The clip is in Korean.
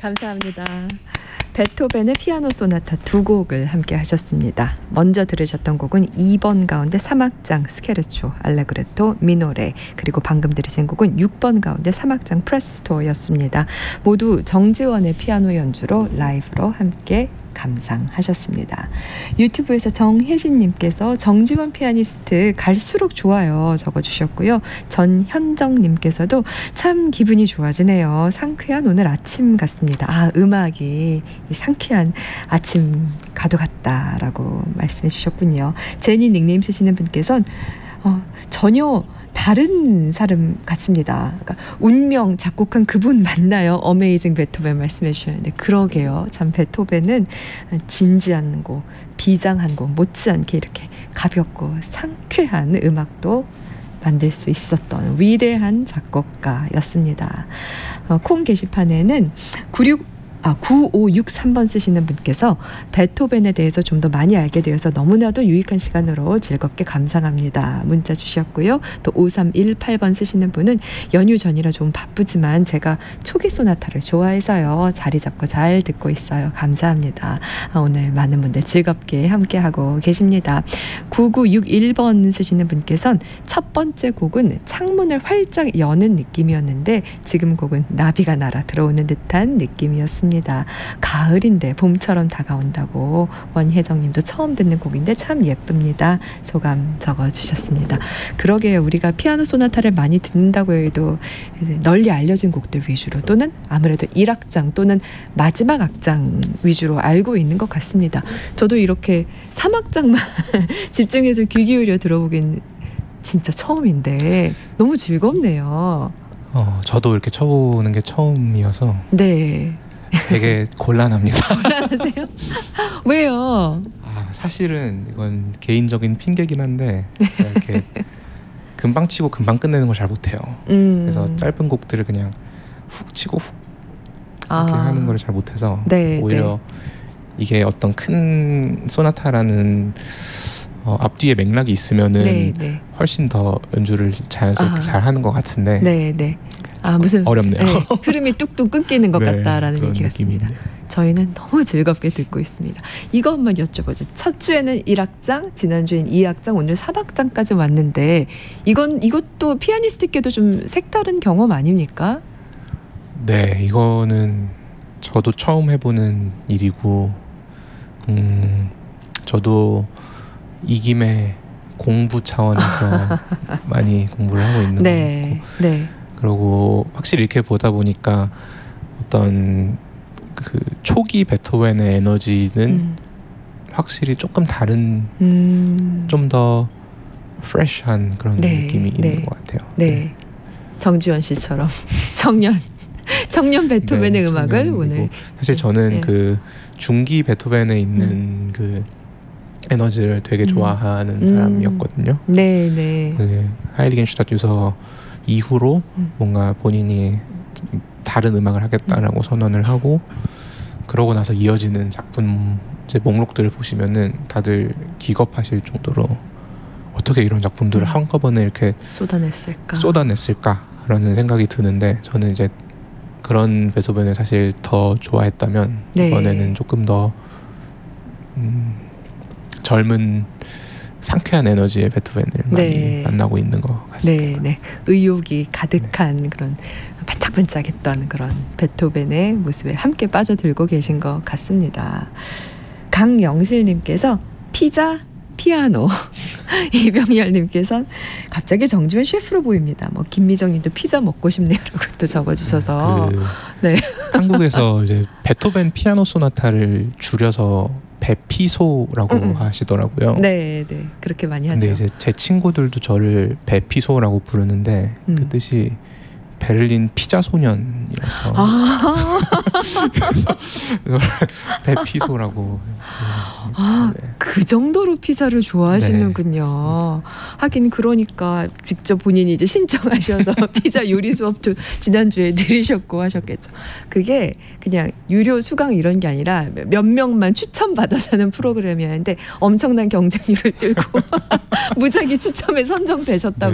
감사합니다. 베토벤의 피아노 소나타 두 곡을 함께 하셨습니다. 먼저 들으셨던 곡은 2번 가운데 3악장 스케르초 알레그레토 미노레, 그리고 방금 들으신 곡은 6번 가운데 3악장 프레스토였습니다. 모두 정지원의 피아노 연주로 라이브로 함께 감상하셨습니다. 유튜브에서 정혜신님께서 정지원 피아니스트 갈수록 좋아요 적어주셨고요. 전현정님께서도 참 기분이 좋아지네요. 상쾌한 오늘 아침 같습니다. 음악이 이 상쾌한 아침 가도 같다라고 말씀해 주셨군요. 제니 닉네임 쓰시는 분께서는 전혀 다른 사람 같습니다. 그러니까 운명 작곡한 그분 맞나요? 어메이징 베토벤 말씀해 주셨는데 그러게요. 참 베토벤은 진지한 곡, 비장한 곡 못지않게 이렇게 가볍고 상쾌한 음악도 만들 수 있었던 위대한 작곡가였습니다. 콩 게시판에는 9563번 쓰시는 분께서 베토벤에 대해서 좀 더 많이 알게 되어서 너무나도 유익한 시간으로 즐겁게 감상합니다. 문자 주셨고요. 또 5318번 쓰시는 분은 연휴 전이라 좀 바쁘지만 제가 초기 소나타를 좋아해서요. 자리 잡고 잘 듣고 있어요. 감사합니다. 오늘 많은 분들 즐겁게 함께하고 계십니다. 9961번 쓰시는 분께서는 첫 번째 곡은 창문을 활짝 여는 느낌이었는데 지금 곡은 나비가 날아 들어오는 듯한 느낌이었습니다. 가을인데 봄처럼 다가온다고 원혜정님도 처음 듣는 곡인데 참 예쁩니다. 소감 적어주셨습니다. 그러게요. 우리가 피아노 소나타를 많이 듣는다고 해도 널리 알려진 곡들 위주로 또는 아무래도 1악장 또는 마지막 악장 위주로 알고 있는 것 같습니다. 저도 이렇게 3악장만 집중해서 귀 기울여 들어보긴 진짜 처음인데 너무 즐겁네요. 저도 이렇게 쳐보는 게 처음이어서 네. 되게 곤란합니다. 곤란하세요? 왜요? 사실은 이건 개인적인 핑계긴 한데 제가 이렇게 금방 치고 금방 끝내는 걸 잘 못해요. 그래서 짧은 곡들을 그냥 훅 치고 훅 이렇게 하는 걸 잘 못해서 오히려 이게 어떤 큰 소나타라는 앞뒤에 맥락이 있으면은 훨씬 더 연주를 자연스럽게 잘 하는 것 같은데 무슨 어렵네요. 흐름이 뚝뚝 끊기는 것 같다라는 얘기였습니다. 저희는 너무 즐겁게 듣고 있습니다. 이거 한번 여쭤보죠. 첫 주에는 1악장, 지난주엔 2악장, 오늘 3악장까지 왔는데 이것도 피아니스트께도 좀 색다른 경험 아닙니까? 네, 이거는 저도 처음 해보는 일이고 저도 이 김에 공부 차원에서 많이 공부를 하고 있는 거고 그리고 확실히 이렇게 보다 보니까 어떤 그 초기 베토벤의 에너지는 확실히 조금 다른 좀 더 프레시한 그런 느낌이 있는 것 같아요. 정지원 씨처럼 청년 베토벤의 음악을 오늘 사실 저는 그 중기 베토벤에 있는 그 에너지를 되게 좋아하는 사람이었거든요. 그 하이리겐슈타트 유서 이후로 뭔가 본인이 다른 음악을 하겠다라고 선언을 하고 그러고 나서 이어지는 작품 이제 목록들을 보시면은 다들 기겁하실 정도로 어떻게 이런 작품들을 한꺼번에 이렇게 쏟아냈을까라는 생각이 드는데 저는 이제 그런 베토벤을 사실 더 좋아했다면 이번에는 조금 더 젊은 상쾌한 에너지의 베토벤을 많이 만나고 있는 것 같습니다. 의욕이 가득한 그런 반짝반짝했던 그런 베토벤의 모습에 함께 빠져들고 계신 것 같습니다. 강영실님께서 피자, 피아노. 이병열님께서 갑자기 정지원 셰프로 보입니다. 김미정님도 피자 먹고 싶네요라고 또 적어주셔서 한국에서 이제 베토벤 피아노 소나타를 줄여서 베피소라고 하시더라고요. 그렇게 많이 하죠. 근데 이제 제 친구들도 저를 베피소라고 부르는데 그 뜻이 베를린 피자 소년이라서 그래서 베피소라고. 그 정도로 피자를 좋아하시는군요. 하긴 그러니까 직접 본인이 이제 신청하셔서 피자 요리 수업도 지난주에 들으셨고 하셨겠죠. 그게 그냥 유료 수강 이런 게 아니라 몇 명만 추천받아서 하는 프로그램이었는데 엄청난 경쟁률을 뚫고 무작위 추첨에 선정되셨다고